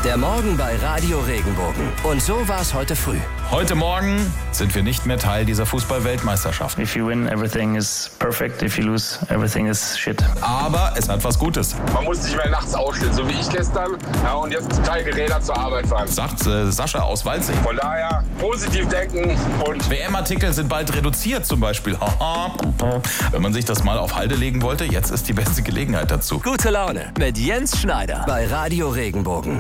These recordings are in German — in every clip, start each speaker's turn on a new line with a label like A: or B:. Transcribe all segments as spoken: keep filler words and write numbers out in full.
A: Der Morgen bei Radio Regenbogen. Und so war es heute früh.
B: Heute Morgen sind wir nicht mehr Teil dieser Fußball-Weltmeisterschaft.
C: If you win, everything is perfect. If you lose, everything is shit.
B: Aber es hat was Gutes.
D: Man muss nicht mehr nachts aufstehen, so wie ich gestern. Ja, und jetzt kalte Räder zur Arbeit fahren.
B: Sagt äh, Sascha aus Waldsee.
D: Von daher positiv denken und...
B: W M-Artikel sind bald reduziert zum Beispiel. Wenn man sich das mal auf Halde legen wollte, jetzt ist die beste Gelegenheit dazu.
A: Gute Laune mit Jens Schneider bei Radio Regenbogen.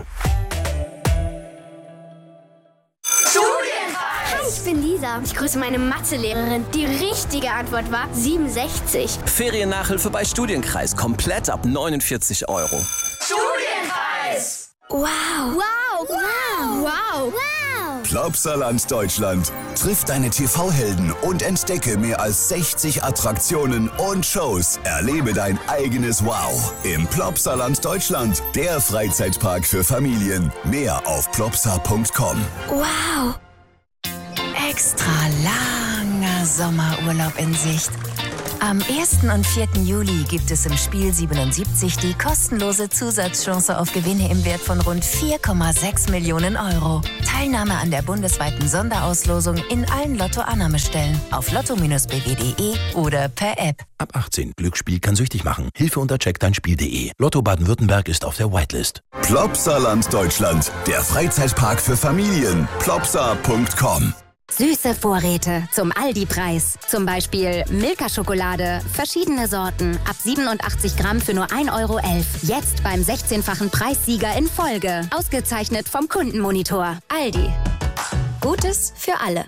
E: Ich bin Lisa. Ich grüße meine Mathelehrerin. Die richtige Antwort war siebenundsechzig.
A: Feriennachhilfe bei Studienkreis. Komplett ab neunundvierzig Euro.
E: Studienkreis! Wow. Wow. Wow. Wow. Wow.
F: Plopsaland Deutschland. Triff deine T V-Helden und entdecke mehr als sechzig Attraktionen und Shows. Erlebe dein eigenes Wow im Plopsaland Deutschland. Der Freizeitpark für Familien. Mehr auf plopsa punkt com.
E: Wow.
G: Extra langer Sommerurlaub in Sicht. Am ersten und vierten Juli gibt es im Spiel siebenundsiebzig die kostenlose Zusatzchance auf Gewinne im Wert von rund vier Komma sechs Millionen Euro. Teilnahme an der bundesweiten Sonderauslosung in allen Lotto-Annahmestellen auf lotto Bindestrich b w punkt de oder per App.
H: Ab achtzehn. Glücksspiel kann süchtig machen. Hilfe unter check dein spiel punkt de. Lotto Baden-Württemberg ist auf der Whitelist.
F: Plopsaland Deutschland. Der Freizeitpark für Familien. plopsa punkt com.
I: Süße Vorräte zum Aldi-Preis. Zum Beispiel Milka-Schokolade, verschiedene Sorten, ab siebenundachtzig Gramm für nur ein Euro elf. Jetzt beim sechzehnfachen Preissieger in Folge. Ausgezeichnet vom Kundenmonitor. Aldi. Gutes für alle.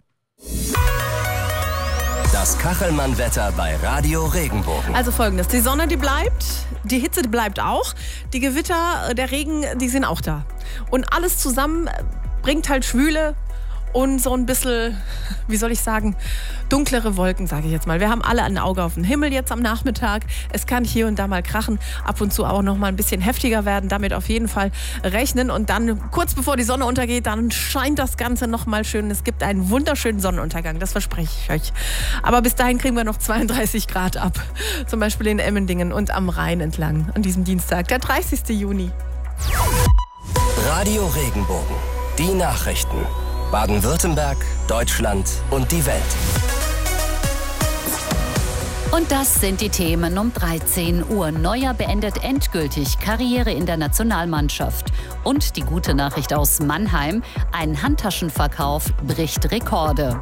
A: Das Kachelmann-Wetter bei Radio Regenbogen.
J: Also folgendes, die Sonne, die bleibt, die Hitze die bleibt auch, die Gewitter, der Regen, die sind auch da. Und alles zusammen bringt halt Schwüle und so ein bisschen, wie soll ich sagen, dunklere Wolken, sage ich jetzt mal. Wir haben alle ein Auge auf den Himmel jetzt am Nachmittag. Es kann hier und da mal krachen, ab und zu auch noch mal ein bisschen heftiger werden. Damit auf jeden Fall rechnen. Und dann, kurz bevor die Sonne untergeht, dann scheint das Ganze noch mal schön. Es gibt einen wunderschönen Sonnenuntergang, das verspreche ich euch. Aber bis dahin kriegen wir noch zweiunddreißig Grad ab. Zum Beispiel in Emmendingen und am Rhein entlang. An diesem Dienstag, der dreißigsten Juni.
A: Radio Regenbogen. Die Nachrichten. Baden-Württemberg, Deutschland und die Welt.
K: Und das sind die Themen um dreizehn Uhr. Neuer beendet endgültig Karriere in der Nationalmannschaft. Und die gute Nachricht aus Mannheim, ein Handtaschenverkauf bricht Rekorde.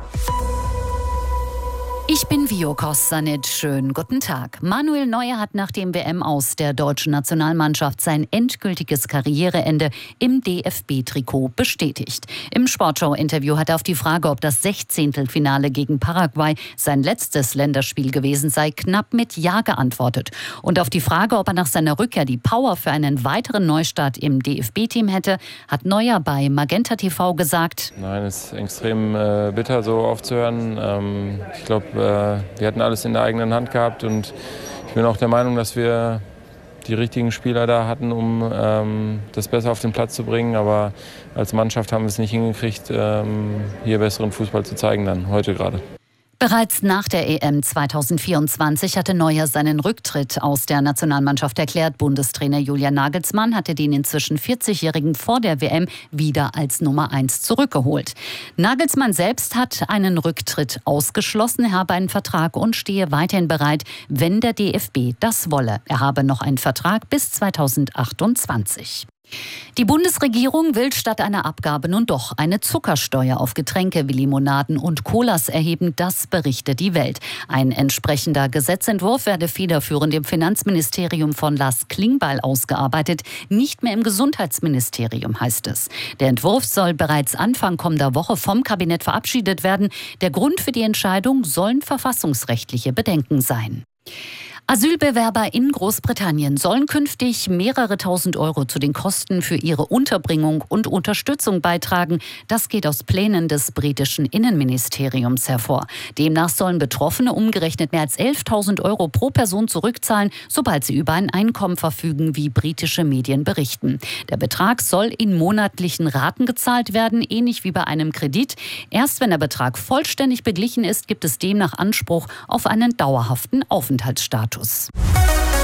K: Ich bin Vio Kostanic. Schönen guten Tag. Manuel Neuer hat nach dem W M-Aus der deutschen Nationalmannschaft sein endgültiges Karriereende im D F B-Trikot bestätigt. Im Sportschau-Interview hat er auf die Frage, ob das Sechzehntelfinale gegen Paraguay sein letztes Länderspiel gewesen sei, knapp mit Ja geantwortet. Und auf die Frage, ob er nach seiner Rückkehr die Power für einen weiteren Neustart im D F B-Team hätte, hat Neuer bei Magenta T V gesagt:
L: Nein, es ist extrem äh, bitter, so aufzuhören. Ähm, ich glaube, wir hatten alles in der eigenen Hand gehabt und ich bin auch der Meinung, dass wir die richtigen Spieler da hatten, um ähm, das besser auf den Platz zu bringen. Aber als Mannschaft haben wir es nicht hingekriegt, ähm, hier besseren Fußball zu zeigen, dann heute gerade.
K: Bereits nach der E M zweitausendvierundzwanzig hatte Neuer seinen Rücktritt aus der Nationalmannschaft erklärt. Bundestrainer Julian Nagelsmann hatte den inzwischen vierzigjährigen vor der W M wieder als Nummer eins zurückgeholt. Nagelsmann selbst hat einen Rücktritt ausgeschlossen. Er habe einen Vertrag und stehe weiterhin bereit, wenn der D F B das wolle. Er habe noch einen Vertrag bis zweitausendachtundzwanzig. Die Bundesregierung will statt einer Abgabe nun doch eine Zuckersteuer auf Getränke wie Limonaden und Colas erheben, das berichtet die Welt. Ein entsprechender Gesetzentwurf werde federführend im Finanzministerium von Lars Klingbeil ausgearbeitet, nicht mehr im Gesundheitsministerium, heißt es. Der Entwurf soll bereits Anfang kommender Woche vom Kabinett verabschiedet werden. Der Grund für die Entscheidung sollen verfassungsrechtliche Bedenken sein. Asylbewerber in Großbritannien sollen künftig mehrere tausend Euro zu den Kosten für ihre Unterbringung und Unterstützung beitragen. Das geht aus Plänen des britischen Innenministeriums hervor. Demnach sollen Betroffene umgerechnet mehr als elftausend Euro pro Person zurückzahlen, sobald sie über ein Einkommen verfügen, wie britische Medien berichten. Der Betrag soll in monatlichen Raten gezahlt werden, ähnlich wie bei einem Kredit. Erst wenn der Betrag vollständig beglichen ist, gibt es demnach Anspruch auf einen dauerhaften Aufenthaltsstatus.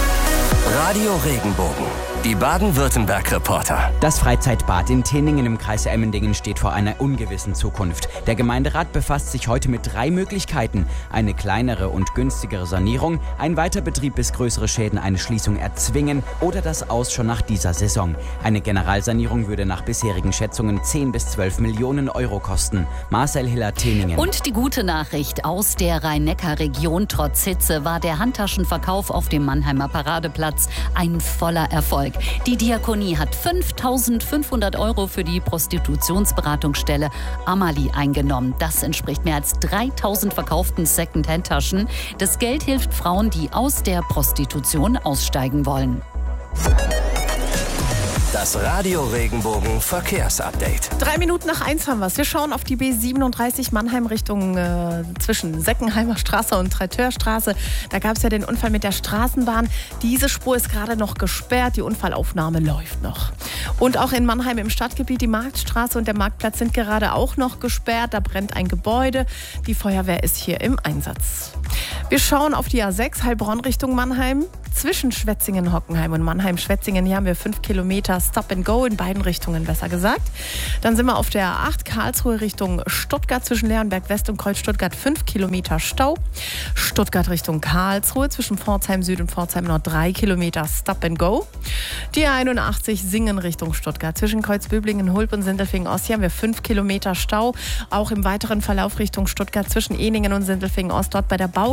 A: Radio Regenbogen. Die Baden-Württemberg-Reporter.
M: Das Freizeitbad in Tinningen im Kreis Emmendingen steht vor einer ungewissen Zukunft. Der Gemeinderat befasst sich heute mit drei Möglichkeiten. Eine kleinere und günstigere Sanierung, ein Weiterbetrieb bis größere Schäden eine Schließung erzwingen oder das Aus schon nach dieser Saison. Eine Generalsanierung würde nach bisherigen Schätzungen zehn bis zwölf Millionen Euro kosten. Marcel Hiller, Tinningen.
K: Und die gute Nachricht aus der Rhein-Neckar-Region: Trotz Hitze war der Handtaschenverkauf auf dem Mannheimer Paradeplatz ein voller Erfolg. Die Diakonie hat fünftausendfünfhundert Euro für die Prostitutionsberatungsstelle Amalie eingenommen. Das entspricht mehr als dreitausend verkauften Second-Hand-Taschen. Das Geld hilft Frauen, die aus der Prostitution aussteigen wollen.
A: Das Radio Regenbogen Verkehrsupdate.
J: Drei Minuten nach eins haben wir es. Wir schauen auf die B siebenunddreißig Mannheim Richtung äh, zwischen Seckenheimer Straße und Treiteurstraße. Da gab es ja den Unfall mit der Straßenbahn. Diese Spur ist gerade noch gesperrt. Die Unfallaufnahme läuft noch. Und auch in Mannheim im Stadtgebiet, die Marktstraße und der Marktplatz sind gerade auch noch gesperrt. Da brennt ein Gebäude. Die Feuerwehr ist hier im Einsatz. Wir schauen auf die A sechs Heilbronn Richtung Mannheim. Zwischen Schwetzingen, Hockenheim und Mannheim-Schwetzingen. Hier haben wir fünf Kilometer Stop and Go, in beiden Richtungen besser gesagt. Dann sind wir auf der A acht Karlsruhe Richtung Stuttgart, zwischen Leonberg West und Kreuz Stuttgart fünf Kilometer Stau. Stuttgart Richtung Karlsruhe, zwischen Pforzheim Süd und Pforzheim Nord drei Kilometer Stop and Go. Die A einundachtzig Singen Richtung Stuttgart, zwischen Kreuzböblingen, Hulb und Sindelfingen Ost. Hier haben wir fünf Kilometer Stau. Auch im weiteren Verlauf Richtung Stuttgart, zwischen Ehningen und Sindelfingen Ost, dort bei der Bau